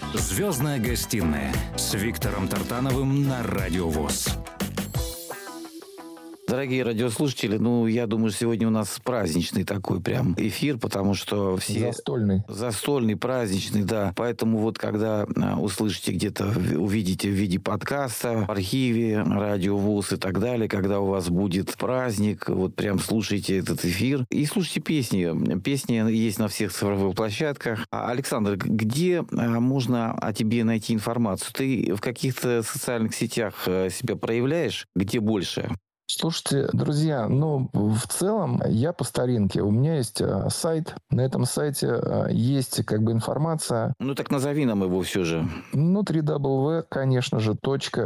Звездная гостиная с Виктором Тартановым на Радио ВОС. Дорогие радиослушатели, я думаю, сегодня у нас праздничный такой прям эфир, потому что все... Застольный, праздничный, да. Поэтому вот когда услышите где-то, увидите в виде подкаста, в архиве, Радио ВОС и так далее, когда у вас будет праздник, вот прям слушайте этот эфир и слушайте песни. Песни есть на всех цифровых площадках. Александр, где можно о тебе найти информацию? Ты в каких-то социальных сетях себя проявляешь? Где больше? Слушайте, друзья, в целом я по старинке. У меня есть сайт. На этом сайте есть информация. Так назови нам его все же. www, конечно же,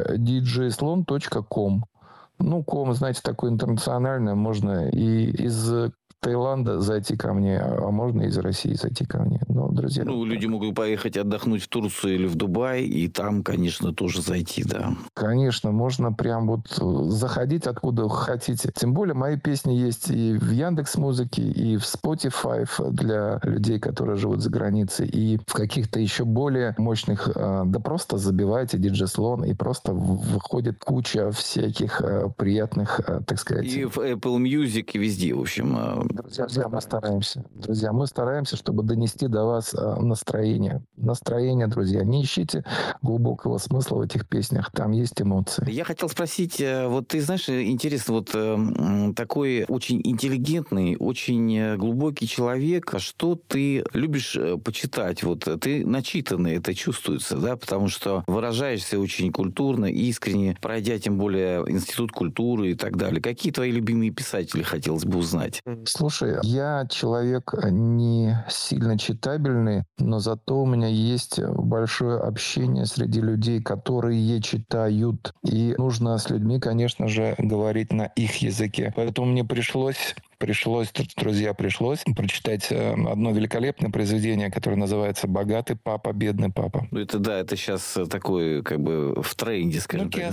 .djslon.com. ком, знаете, такое интернациональное. Можно и из Таиланда зайти ко мне, а можно из России зайти ко мне. Друзья... люди могут поехать отдохнуть в Турцию или в Дубай, и там, конечно, тоже зайти, да. Конечно, можно прям заходить откуда хотите. Тем более, мои песни есть и в Яндекс.Музыке, и в Spotify для людей, которые живут за границей, и в каких-то еще более мощных... Да просто забивайте DJ Slon, и просто выходит куча всяких приятных, так сказать... И в Apple Music, и везде, в общем... Друзья, мы стараемся. Друзья, мы стараемся, чтобы донести до вас настроение. Настроение, друзья. Не ищите глубокого смысла в этих песнях. Там есть эмоции. Я хотел спросить, ты знаешь, интересно, такой очень интеллигентный, очень глубокий человек, что ты любишь почитать? Ты начитанный, это чувствуется, да? Потому что выражаешься очень культурно, искренне, пройдя тем более Институт культуры и так далее. Какие твои любимые писатели, хотелось бы узнать? Слушай, я человек не сильно читабельный, но зато у меня есть большое общение среди людей, которые читают. И нужно с людьми, конечно же, говорить на их языке. Поэтому мне пришлось прочитать одно великолепное произведение, которое называется «Богатый папа, бедный папа». Это сейчас такое, в тренде, скажем так.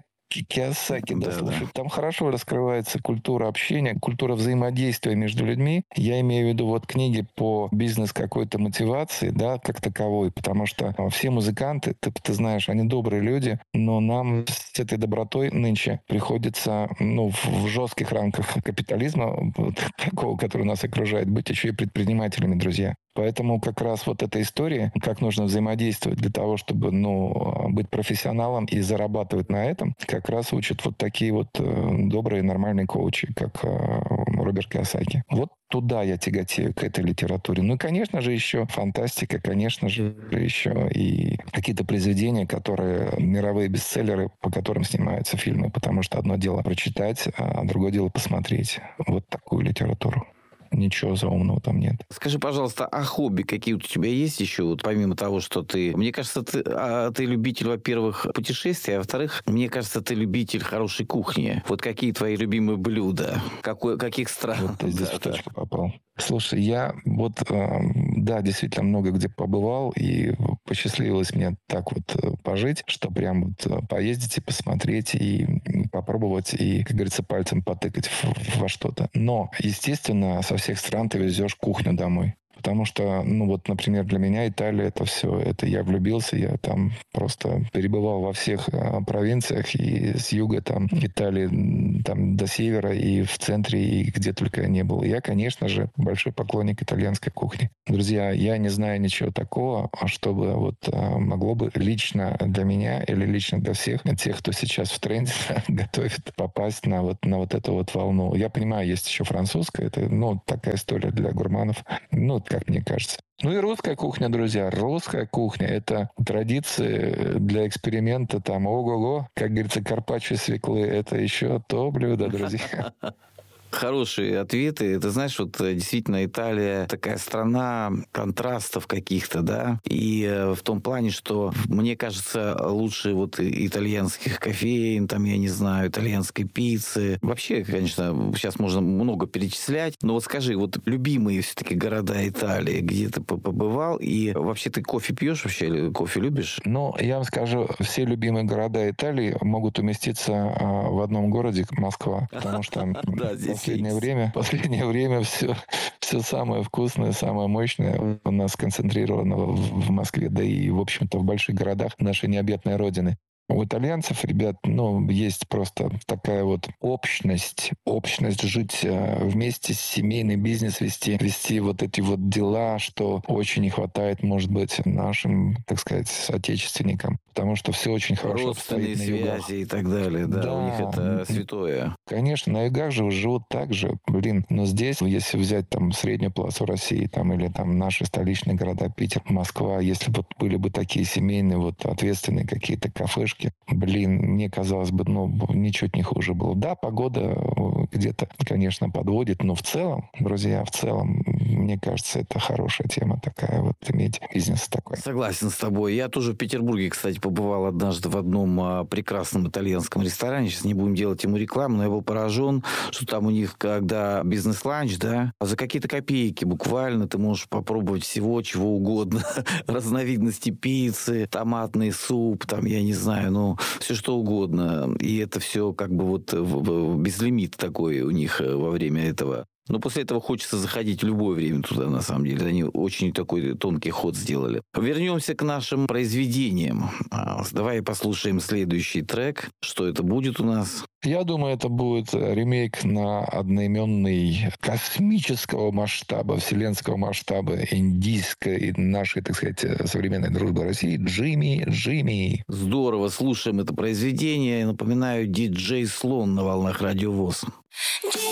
Кийосаки, слушай. Там хорошо раскрывается культура общения, культура взаимодействия между людьми. Я имею в виду книги по бизнес какой-то мотивации, как таковой, потому что все музыканты, ты знаешь, они добрые люди, но нам с этой добротой нынче приходится, в жестких рамках капитализма, такого, который нас окружает, быть еще и предпринимателями, друзья. Поэтому как раз эта история, как нужно взаимодействовать для того, чтобы, быть профессионалом и зарабатывать на этом, как раз учат такие добрые, нормальные коучи, как Роберт Кийосаки. Туда я тяготею, к этой литературе. И, конечно же, еще фантастика, конечно же, еще и какие-то произведения, которые мировые бестселлеры, по которым снимаются фильмы. Потому что одно дело прочитать, а другое дело посмотреть такую литературу. Ничего заумного там нет. Скажи, пожалуйста, а хобби какие у тебя есть еще, помимо того, что ты... Мне кажется, ты любитель, во-первых, путешествий, а во-вторых, мне кажется, ты любитель хорошей кухни. Какие твои любимые блюда? Каких стран? Ты здесь в точку попал. Слушай, я действительно много где побывал, и посчастливилось мне так пожить, что прям поездить и посмотреть, и попробовать, и, как говорится, пальцем потыкать во что-то. Но, естественно, со всех стран ты везешь кухню домой. Потому что, например, для меня Италия это все. Это я влюбился, я там просто перебывал во всех провинциях, и с юга Италии там до севера, и в центре, и где только я не был. Я, конечно же, большой поклонник итальянской кухни. Друзья, я не знаю ничего такого, чтобы могло бы лично для меня или лично для всех тех, кто сейчас в тренде готовит, попасть на эту волну. Я понимаю, есть еще французская, это, такая история для гурманов. Как мне кажется. И русская кухня, друзья. Русская кухня – это традиции для эксперимента. Ого-го. Как говорится, карпаччо свеклы – это еще то блюдо, друзья. Хорошие ответы. Ты знаешь, действительно Италия такая страна контрастов каких-то, да, и в том плане, что, мне кажется, лучше итальянских кофеин, я не знаю, итальянской пиццы. Вообще, конечно, сейчас можно много перечислять, но скажи, любимые все-таки города Италии, где ты побывал, и вообще ты кофе пьешь вообще, или кофе любишь? Я вам скажу, все любимые города Италии могут уместиться в одном городе, Москва, потому что последнее время все все самое вкусное, самое мощное у нас сконцентрировано в Москве, да и, в общем-то, в больших городах нашей необъятной родины. У итальянцев, ребят, есть просто такая вот общность жить вместе, семейный бизнес вести вот эти вот дела, что очень не хватает, может быть, нашим, так сказать, соотечественникам, потому что все очень хорошо родственные обстоит на югах. связи и так далее, да, у них это святое. Конечно, на югах же живут так же, но здесь, если взять там среднюю полосу России, там, или там наши столичные города, Питер, Москва, если бы были бы такие семейные, вот ответственные какие-то кафешки, мне казалось бы, ничуть не хуже было. Да, погода где-то, конечно, подводит, но в целом, друзья, мне кажется, это хорошая тема такая, вот иметь бизнес такой. Согласен с тобой. Я тоже в Петербурге, кстати, побывал однажды в одном прекрасном итальянском ресторане. Сейчас не будем делать ему рекламу, но я был поражен, что там у них, когда бизнес-ланч, да, за какие-то копейки буквально ты можешь попробовать всего, чего угодно. Разновидности пиццы, томатный суп, там, я не знаю, все что угодно. И это все как бы вот безлимит такой у них во время этого. Но после этого хочется заходить в любое время туда, на самом деле. Они очень такой тонкий ход сделали. Вернемся к нашим произведениям. Давай послушаем следующий трек. Что это будет у нас? Я думаю, это будет ремейк на одноименный космического масштаба, вселенского масштаба, индийской, нашей, так сказать, современной дружбы России. Джимми. Здорово, слушаем это произведение. Напоминаю, диджей Слон на волнах Радио ВОС.